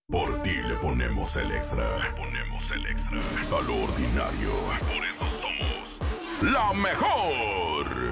Por ti le ponemos el extra. Le ponemos el extra. A lo ordinario. Por eso somos la mejor.